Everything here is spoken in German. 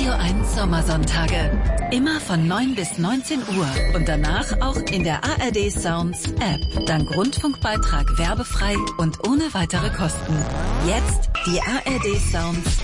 Radio 1 Sommersonntage. Immer von 9 bis 19 Uhr und danach auch in der ARD Sounds App. Dank Rundfunkbeitrag werbefrei und ohne weitere Kosten. Jetzt die ARD Sounds